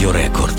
Radio Record.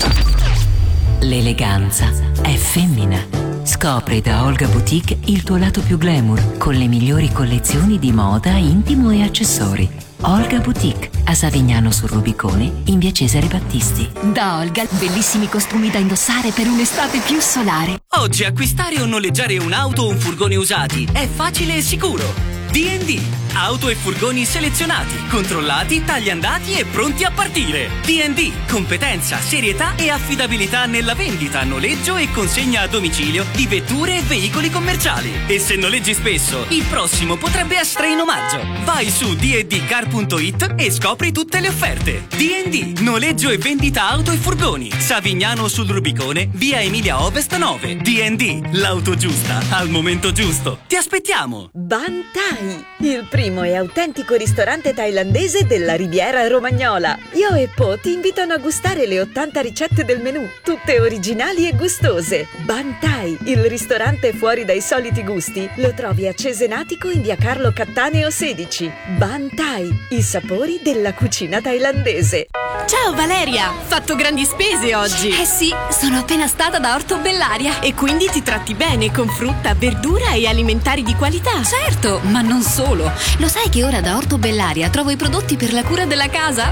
L'eleganza è femmina. Scopri da Olga Boutique il tuo lato più glamour con le migliori collezioni di moda, intimo e accessori. Olga Boutique, a Savignano sul Rubicone, in via Cesare Battisti. Da Olga, bellissimi costumi da indossare per un'estate più solare. Oggi acquistare o noleggiare un'auto o un furgone usati è facile e sicuro. D&D, auto e furgoni selezionati, controllati, tagliandati e pronti a partire. D&D, competenza, serietà e affidabilità nella vendita, noleggio e consegna a domicilio di vetture e veicoli commerciali. E se noleggi spesso, il prossimo potrebbe essere in omaggio. Vai su dndcar.it e scopri tutte le offerte. D&D, noleggio e vendita auto e furgoni. Savignano sul Rubicone, via Emilia Ovest 9. D&D, l'auto giusta al momento giusto. Ti aspettiamo. Bantai, il primo e autentico ristorante thailandese della Riviera Romagnola. Io e Po ti invitano a gustare le 80 ricette del menù, tutte originali e gustose. Bantai, il ristorante fuori dai soliti gusti, lo trovi a Cesenatico in via Carlo Cattaneo 16. Bantai, i sapori della cucina thailandese. Ciao Valeria, fatto grandi spese oggi. Eh sì, sono appena stata da Orto Bellaria. E quindi ti tratti bene con frutta, verdura e alimentari di qualità. Certo, ma non solo. Lo sai che ora da Orto Bellaria trovo i prodotti per la cura della casa?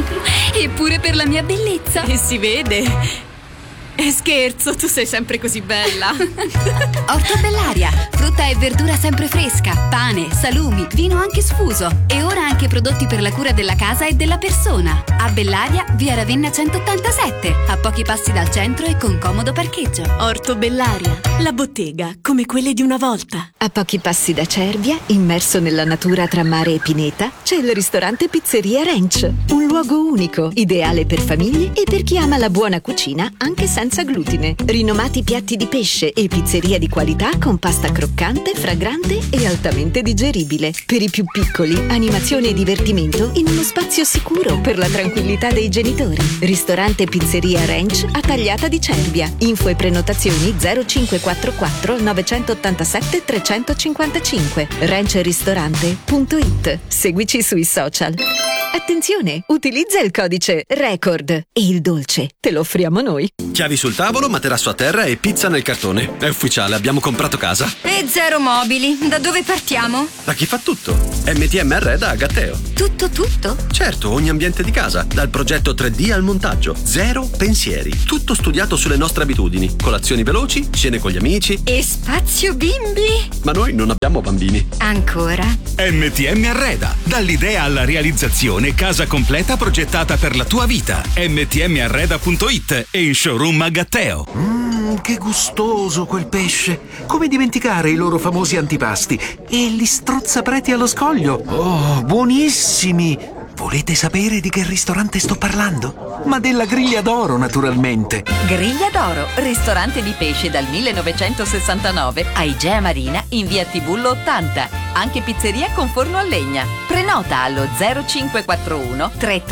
E pure per la mia bellezza. E si vede. Scherzo, tu sei sempre così bella. Orto Bellaria, frutta e verdura sempre fresca, pane, salumi, vino anche sfuso e ora anche prodotti per la cura della casa e della persona. A Bellaria, via Ravenna 187, a pochi passi dal centro e con comodo parcheggio. Orto Bellaria, la bottega come quelle di una volta. A pochi passi da Cervia, immerso nella natura tra mare e pineta, c'è il ristorante Pizzeria Ranch. Un luogo unico, ideale per famiglie e per chi ama la buona cucina anche senza glutine. Rinomati piatti di pesce e pizzeria di qualità con pasta croccante, fragrante e altamente digeribile. Per i più piccoli, animazione e divertimento in uno spazio sicuro per la tranquillità dei genitori. Ristorante Pizzeria Ranch a Tagliata di Cervia. Info e prenotazioni 0544 987 355. ranchristorante.it. Seguici sui social. Attenzione, utilizza il codice RECORD e il dolce te lo offriamo noi. Chiavi sul tavolo, materasso a terra e pizza nel cartone. È ufficiale, abbiamo comprato casa. E zero mobili, da dove partiamo? Da chi fa tutto? MTM Arreda a Gatteo. Tutto? Certo, ogni ambiente di casa, dal progetto 3D al montaggio. Zero pensieri, tutto studiato sulle nostre abitudini. Colazioni veloci, cene con gli amici. E spazio bimbi? Ma noi non abbiamo bambini. Ancora? MTM Arreda, dall'idea alla realizzazione, casa completa progettata per la tua vita. mtmarreda.it e in showroom a Gatteo. Che gustoso quel pesce! Come dimenticare i loro famosi antipasti e gli strozzapreti allo scoglio? Oh, buonissimi! Volete sapere di che ristorante sto parlando? Ma della Griglia d'Oro, naturalmente. Griglia d'Oro, ristorante di pesce dal 1969 a Igea Marina in via Tibullo 80. Anche pizzeria con forno a legna. Prenota allo 0541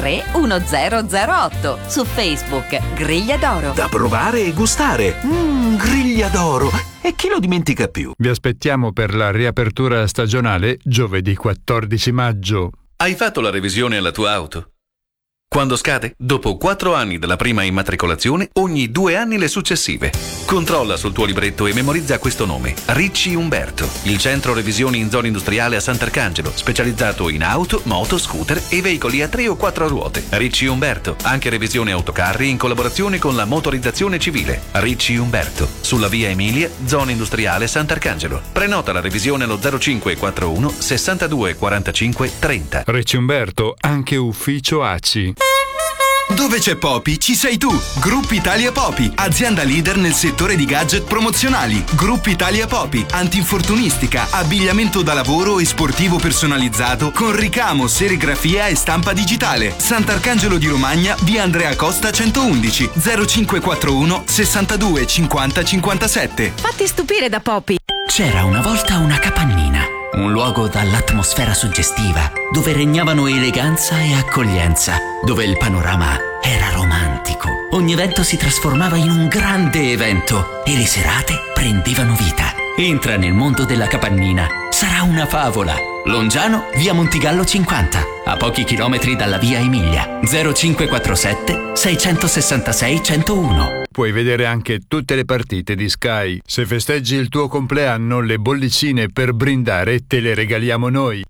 331008. Su Facebook Griglia d'Oro. Da provare e gustare. Griglia d'Oro. E chi lo dimentica più? Vi aspettiamo per la riapertura stagionale giovedì 14 maggio. Hai fatto la revisione alla tua auto? Quando scade? Dopo 4 anni dalla prima immatricolazione, ogni 2 anni le successive. Controlla sul tuo libretto e memorizza questo nome: Ricci Umberto, il centro revisioni in zona industriale a Sant'Arcangelo, specializzato in auto, moto, scooter e veicoli a 3 o 4 ruote. Ricci Umberto, anche revisione autocarri in collaborazione con la motorizzazione civile. Ricci Umberto, sulla via Emilia, zona industriale Sant'Arcangelo. Prenota la revisione allo 0541 62 45 30. Ricci Umberto, anche ufficio ACI. Dove c'è Popi, ci sei tu! Gruppo Italia Popi, azienda leader nel settore di gadget promozionali. Gruppo Italia Popi, antinfortunistica, abbigliamento da lavoro e sportivo personalizzato con ricamo, serigrafia e stampa digitale. Sant'Arcangelo di Romagna, via Andrea Costa 111, 0541 62 50 57. Fatti stupire da Popi. C'era una volta una capannina, un luogo dall'atmosfera suggestiva, dove regnavano eleganza e accoglienza, dove il panorama era romantico. Ogni evento si trasformava in un grande evento e le serate prendevano vita. Entra nel mondo della capannina, sarà una favola. Longiano, via Montigallo 50, a pochi chilometri dalla via Emilia. 0547 666 101. Puoi vedere anche tutte le partite di Sky. Se festeggi il tuo compleanno, le bollicine per brindare te le regaliamo noi.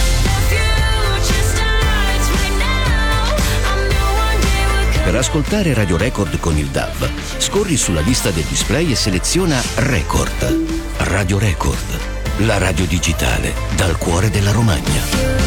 Per ascoltare Radio Record con il DAB, scorri sulla lista del display e seleziona Record. Radio Record, la radio digitale dal cuore della Romagna.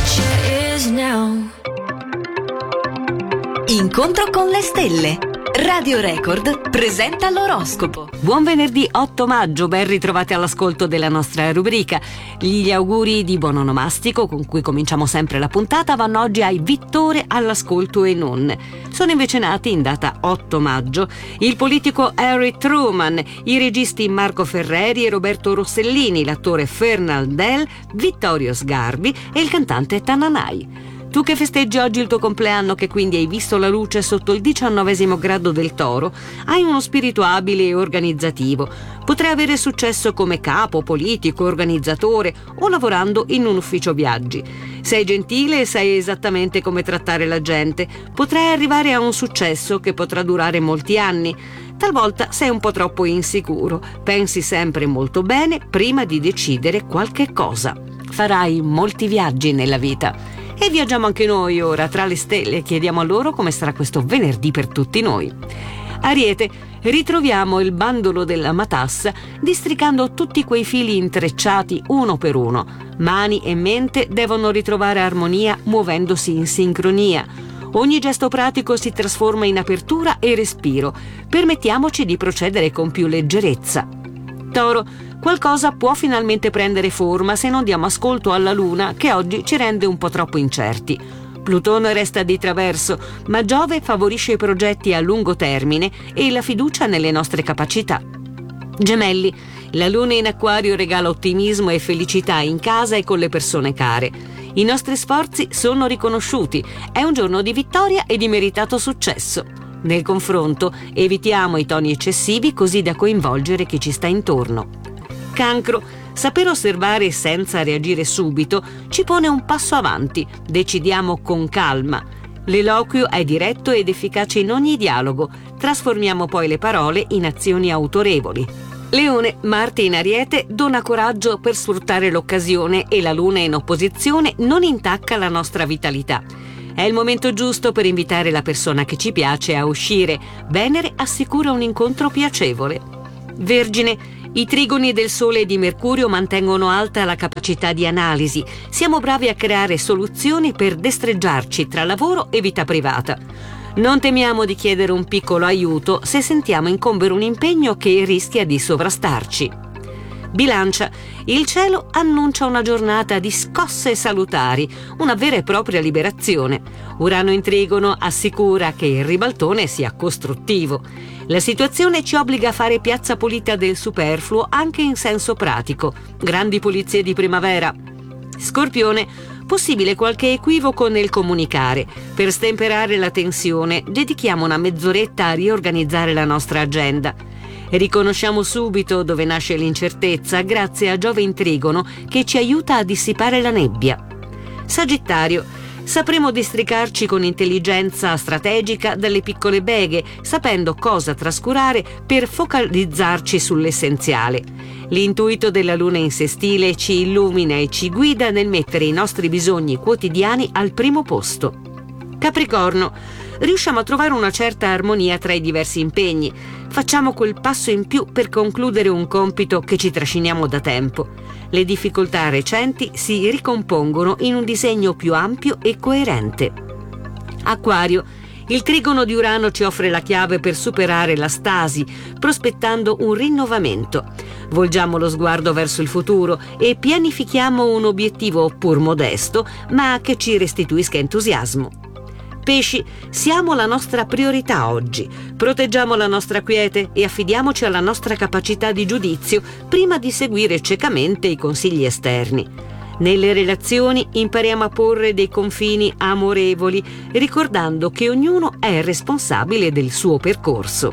Incontro con le stelle. Radio Record presenta l'oroscopo. Buon venerdì 8 maggio, ben ritrovati all'ascolto della nostra rubrica. Gli auguri di buon onomastico, con cui cominciamo sempre la puntata, vanno oggi ai Vittore all'ascolto e non. Sono invece nati in data 8 maggio il politico Harry Truman, i registi Marco Ferreri e Roberto Rossellini, l'attore Fernandel, Vittorio Sgarbi e il cantante Tananai. Tu che festeggi oggi il tuo compleanno, che quindi hai visto la luce sotto il 19° grado del Toro, hai uno spirito abile e organizzativo. Potrai avere successo come capo, politico, organizzatore o lavorando in un ufficio viaggi. Sei gentile e sai esattamente come trattare la gente. Potrai arrivare a un successo che potrà durare molti anni. Talvolta sei un po' troppo insicuro. Pensi sempre molto bene prima di decidere qualche cosa. Farai molti viaggi nella vita. E viaggiamo anche noi ora tra le stelle e chiediamo a loro come sarà questo venerdì per tutti noi. Ariete, ritroviamo il bandolo della matassa districando tutti quei fili intrecciati uno per uno. Mani e mente devono ritrovare armonia muovendosi in sincronia. Ogni gesto pratico si trasforma in apertura e respiro. Permettiamoci di procedere con più leggerezza. Toro, qualcosa può finalmente prendere forma se non diamo ascolto alla luna che oggi ci rende un po' troppo incerti. Plutone resta di traverso, ma Giove favorisce i progetti a lungo termine e la fiducia nelle nostre capacità. Gemelli, la luna in Acquario regala ottimismo e felicità in casa e con le persone care. I nostri sforzi sono riconosciuti, è un giorno di vittoria e di meritato successo. Nel confronto evitiamo i toni eccessivi così da coinvolgere chi ci sta intorno. Cancro, saper osservare senza reagire subito ci pone un passo avanti, decidiamo con calma. L'eloquio è diretto ed efficace in ogni dialogo, trasformiamo poi le parole in azioni autorevoli. Leone, Marte in Ariete dona coraggio per sfruttare l'occasione e la luna in opposizione non intacca la nostra vitalità. È il momento giusto per invitare la persona che ci piace a uscire. Venere assicura un incontro piacevole. Vergine, i trigoni del Sole e di Mercurio mantengono alta la capacità di analisi. Siamo bravi a creare soluzioni per destreggiarci tra lavoro e vita privata. Non temiamo di chiedere un piccolo aiuto se sentiamo incombere un impegno che rischia di sovrastarci. Bilancia, il cielo annuncia una giornata di scosse salutari, una vera e propria liberazione. Urano in Trigono assicura che il ribaltone sia costruttivo. La situazione ci obbliga a fare piazza pulita del superfluo anche in senso pratico. Grandi pulizie di primavera. Scorpione, possibile qualche equivoco nel comunicare. Per stemperare la tensione, dedichiamo una mezz'oretta a riorganizzare la nostra agenda. Riconosciamo subito dove nasce l'incertezza grazie a Giove in Trigono che ci aiuta a dissipare la nebbia. Sagittario, sapremo districarci con intelligenza strategica dalle piccole beghe, sapendo cosa trascurare per focalizzarci sull'essenziale. L'intuito della luna in sestile ci illumina e ci guida nel mettere i nostri bisogni quotidiani al primo posto. Capricorno, riusciamo a trovare una certa armonia tra i diversi impegni. Facciamo quel passo in più per concludere un compito che ci trasciniamo da tempo. Le difficoltà recenti si ricompongono in un disegno più ampio e coerente. Acquario, il trigono di Urano ci offre la chiave per superare la stasi, prospettando un rinnovamento. Volgiamo lo sguardo verso il futuro e pianifichiamo un obiettivo pur modesto, ma che ci restituisca entusiasmo. Pesci, siamo la nostra priorità oggi. Proteggiamo la nostra quiete e affidiamoci alla nostra capacità di giudizio prima di seguire ciecamente i consigli esterni. Nelle relazioni impariamo a porre dei confini amorevoli, ricordando che ognuno è responsabile del suo percorso.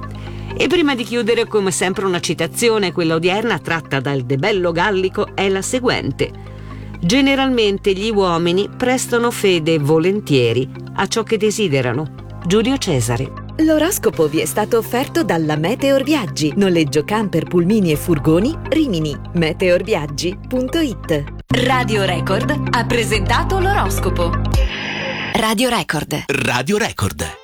E prima di chiudere, come sempre, una citazione, quella odierna tratta dal De Bello Gallico, è la seguente: Generalmente gli uomini prestano fede volentieri a ciò che desiderano. Giulio Cesare. L'oroscopo vi è stato offerto dalla Meteor Viaggi. Noleggio camper, pulmini e furgoni Rimini. meteorviaggi.it. Radio Record ha presentato l'oroscopo. Radio Record. Radio Record.